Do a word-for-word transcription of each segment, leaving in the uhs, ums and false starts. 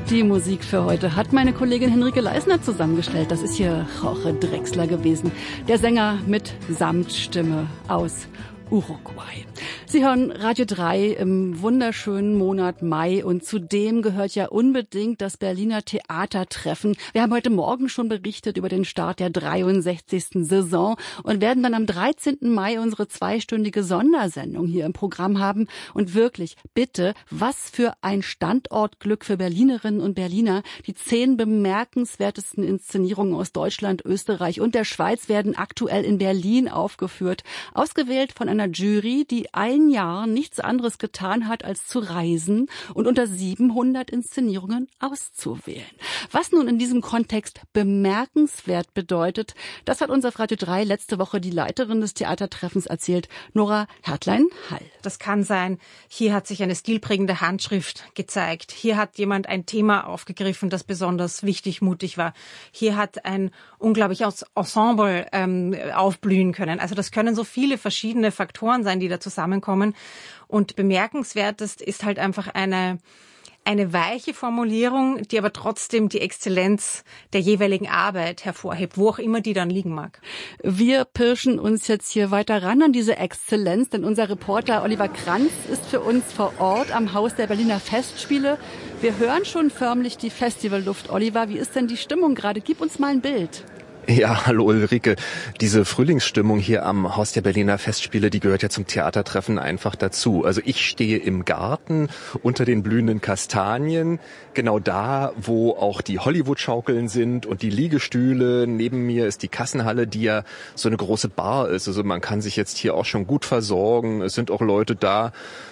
Die Musik für heute hat meine Kollegin Henrike Leisner zusammengestellt. Das ist hier Jorge Drexler gewesen, der Sänger mit Samtstimme aus Uruguay. Sie hören Radio drei im wunderschönen Monat Mai und zudem gehört ja unbedingt das Berliner Theatertreffen. Wir haben heute Morgen schon berichtet über den Start der dreiundsechzigsten Saison und werden dann am dreizehnten Mai unsere zweistündige Sondersendung hier im Programm haben. Und wirklich, bitte, was für ein Standortglück für Berlinerinnen und Berliner. Die zehn bemerkenswertesten Inszenierungen aus Deutschland, Österreich und der Schweiz werden aktuell in Berlin aufgeführt. Ausgewählt von einer Jury, die ein Jahr nichts anderes getan hat, als zu reisen und unter siebenhundert Inszenierungen auszuwählen. Was nun in diesem Kontext bemerkenswert bedeutet, das hat uns auf Radio drei letzte Woche die Leiterin des Theatertreffens erzählt, Nora Hertlein-Hall. Das kann sein, hier hat sich eine stilprägende Handschrift gezeigt. Hier hat jemand ein Thema aufgegriffen, das besonders wichtig, mutig war. Hier hat ein unglaubliches Ensemble ähm, aufblühen können. Also das können so viele verschiedene Faktoren sein, die da zusammenkommen. Und bemerkenswertest ist halt einfach eine eine weiche Formulierung, die aber trotzdem die Exzellenz der jeweiligen Arbeit hervorhebt, wo auch immer die dann liegen mag. Wir pirschen uns jetzt hier weiter ran an diese Exzellenz, denn unser Reporter Oliver Kranz ist für uns vor Ort am Haus der Berliner Festspiele. Wir hören schon förmlich die Festivalluft. Oliver, wie ist denn die Stimmung gerade? Gib uns mal ein Bild. Ja, hallo Ulrike. Diese Frühlingsstimmung hier am Haus der Berliner Festspiele, die gehört ja zum Theatertreffen einfach dazu. Also ich stehe im Garten unter den blühenden Kastanien, genau da, wo auch die Hollywood-Schaukeln sind und die Liegestühle. Neben mir ist die Kassenhalle, die ja so eine große Bar ist. Also man kann sich jetzt hier auch schon gut versorgen. Es sind auch Leute da,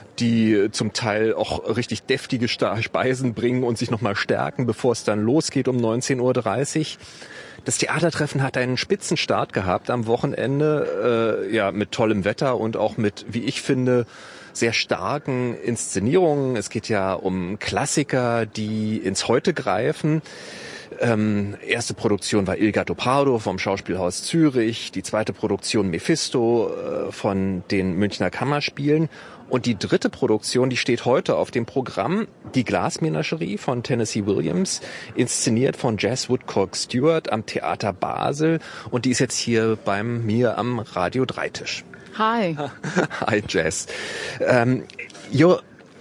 die zum Teil auch richtig deftige Speisen bringen und sich nochmal stärken, bevor es dann losgeht um neunzehn Uhr dreißig. Das Theatertreffen hat einen Spitzenstart gehabt am Wochenende, äh, ja, mit tollem Wetter und auch mit, wie ich finde, sehr starken Inszenierungen. Es geht ja um Klassiker, die ins Heute greifen. Ähm, erste Produktion war Il Gattopardo vom Schauspielhaus Zürich, die zweite Produktion Mephisto äh, von den Münchner Kammerspielen und die dritte Produktion, die steht heute auf dem Programm, die Glasmenagerie von Tennessee Williams, inszeniert von Jazz Woodcock Stewart am Theater Basel und die ist jetzt hier bei mir am Radio drei Tisch. Hi. Hi Jazz. Um, you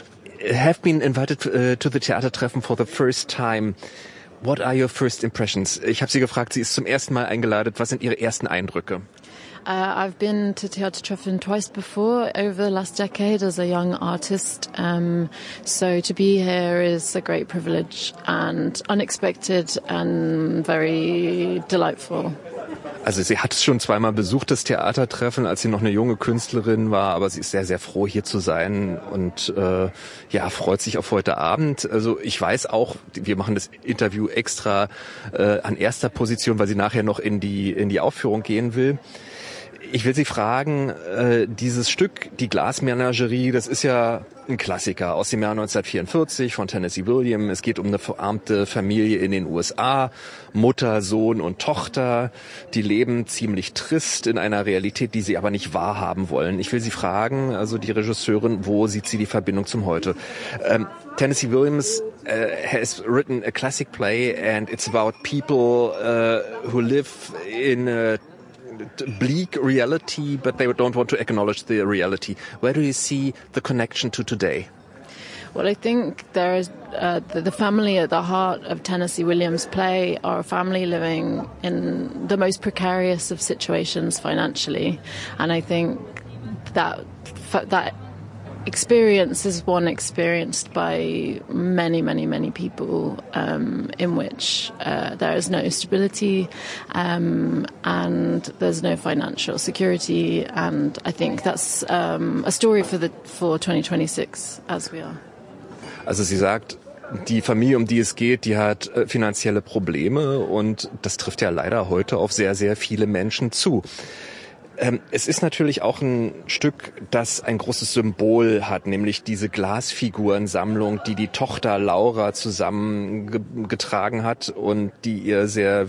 have been invited uh, to the Theatertreffen for the first time. What are your first impressions? Ich habe Sie gefragt, sie ist zum ersten Mal eingeladen. Was sind Ihre ersten Eindrücke? Uh, I've been to Theatertreffen twice before over the last decade as a young artist. Um, so to be here is a great privilege and unexpected and very delightful. Also sie hat es schon zweimal besucht, das Theatertreffen, als sie noch eine junge Künstlerin war, aber sie ist sehr, sehr froh, hier zu sein und äh, ja, freut sich auf heute Abend. Also ich weiß auch, wir machen das Interview extra äh, an erster Position, weil sie nachher noch in die in die Aufführung gehen will. Ich will Sie fragen, äh, dieses Stück, die Glasmenagerie, das ist ja ein Klassiker aus dem Jahr neunzehnhundertvierundvierzig von Tennessee Williams. Es geht um eine verarmte Familie in den U S A, Mutter, Sohn und Tochter. Die leben ziemlich trist in einer Realität, die sie aber nicht wahrhaben wollen. Ich will Sie fragen, also die Regisseurin, wo sieht sie die Verbindung zum Heute? Ähm, Tennessee Williams uh, has written a classic play and it's about people uh, who live in a bleak reality, but they don't want to acknowledge the reality. Where do you see the connection to today? Well, I think there is uh, the, the family at the heart of Tennessee Williams' play are a family living in the most precarious of situations financially, and I think that that experience is one experienced by many, many, many people, um, in which uh, there is no stability um, and there's no financial security, and I think that's um, a story for the for twenty twenty-six as we are. Also sie sagt, die Familie, um die es geht, die hat äh, finanzielle Probleme und das trifft ja leider heute auf sehr, sehr viele Menschen zu. Ähm, es ist natürlich auch ein Stück, das ein großes Symbol hat, nämlich diese Glasfigurensammlung, die die Tochter Laura zusammengetragen hat und die ihr sehr